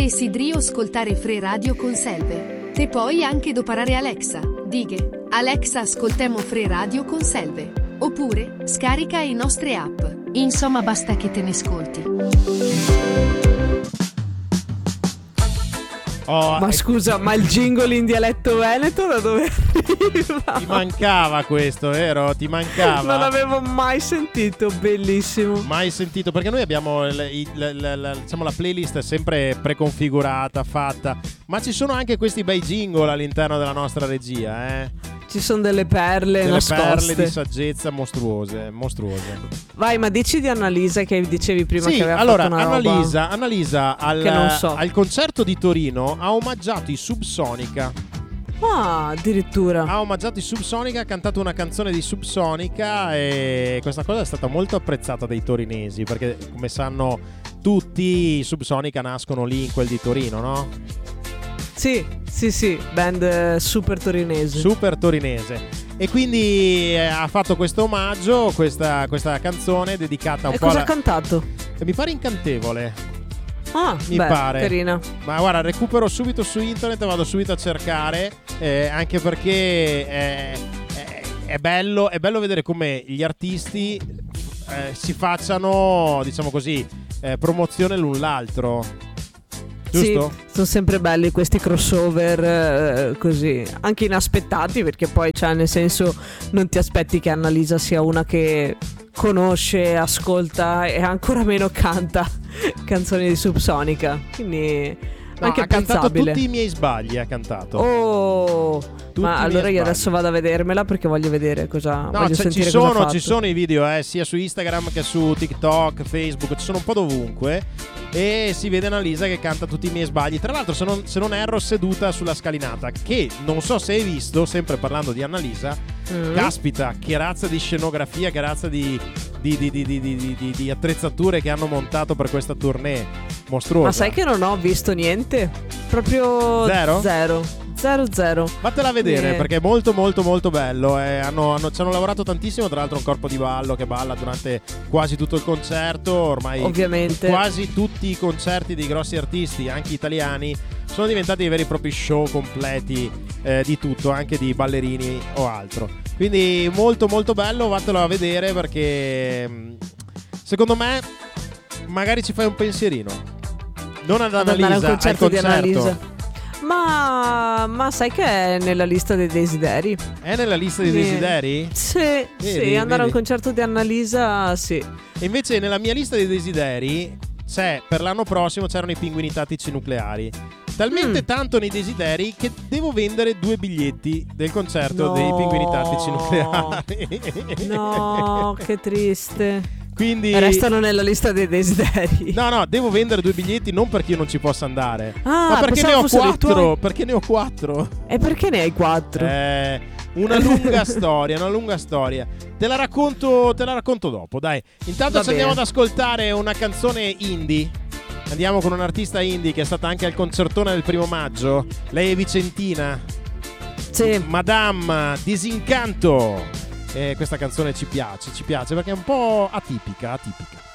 Desideri ascoltare Free Radio con Selve. Te puoi anche doparare Alexa. Dighe, Alexa ascoltemo Free Radio con Selve. Oppure, scarica i nostre app. Insomma, basta che te ne ascolti. Ma scusa, ma il jingle in dialetto veneto da dove arriva? Ti mancava questo, vero? Ti mancava. Non l'avevo mai sentito, bellissimo. Mai sentito, perché noi abbiamo diciamo la playlist sempre preconfigurata, fatta. Ma ci sono anche questi bei jingle all'interno della nostra regia, Ci sono delle perle nascoste. Perle di saggezza mostruose. Vai, ma dici di Annalisa che dicevi prima che aveva allora, fatto una roba. Annalisa al concerto di Torino ha omaggiato i Subsonica. Ah, addirittura. Ha omaggiato i Subsonica, ha cantato una canzone di Subsonica e questa cosa è stata molto apprezzata dai torinesi, perché come sanno tutti i Subsonica nascono lì in quel di Torino, no? Sì, band super torinese. E quindi ha fatto questo omaggio, questa canzone dedicata un po' cosa ha cantato? Mi pare Incantevole. Mi pare carina. Ma guarda, recupero subito su internet, vado subito a cercare, anche perché è bello vedere come gli artisti si facciano, diciamo così, promozione l'un l'altro. Giusto? Sì, sono sempre belli questi crossover così, anche inaspettati, perché poi nel senso non ti aspetti che Annalisa sia una che conosce, ascolta e ancora meno canta canzoni di Subsonica, quindi anche ha cantato apprezzabile. Tutti i miei sbagli, ha cantato. Ma allora io adesso vado a vedermela, perché voglio vedere cosa. No, voglio sentire cosa ha fatto. ci sono i video sia su Instagram che su TikTok, Facebook, ci sono un po' dovunque. E si vede Annalisa che canta tutti i miei sbagli. Tra l'altro, se non erro, seduta sulla scalinata, che non so se hai visto, sempre parlando di Annalisa. Caspita, che razza di scenografia, che razza di attrezzature che hanno montato per questa tournée mostruosa. Ma sai che non ho visto niente? Proprio zero. Vattela a vedere, perché è molto molto molto bello. Ci hanno lavorato tantissimo. Tra l'altro un corpo di ballo che balla durante quasi tutto il concerto. Ormai ovviamente quasi tutti i concerti dei grossi artisti, anche italiani, sono diventati dei veri e propri show completi di tutto, anche di ballerini o altro. Quindi molto molto bello, vattelo a vedere, perché secondo me magari ci fai un pensierino. Non ad Annalisa, al concerto di Annalisa. Ma sai che è nella lista dei desideri? È nella lista dei desideri? Sì, andare a un concerto di Annalisa, sì. E invece nella mia lista dei desideri per l'anno prossimo c'erano i pinguini tattici nucleari. Talmente tanto nei desideri che devo vendere 2 biglietti del concerto dei pinguini tattici nucleari. No, che triste. Quindi restano nella lista dei desideri. No, devo vendere 2 biglietti, non perché io non ci possa andare, ma perché ne ho 4. Perché ne ho 4. E perché ne hai 4? Una lunga storia. Te la racconto dopo, dai. Intanto ci andiamo ad ascoltare una canzone indie. Andiamo con un'artista indie che è stata anche al concertone del 1° maggio. Lei è vicentina. Sì. Madame Disincanto. E questa canzone ci piace perché è un po' atipica.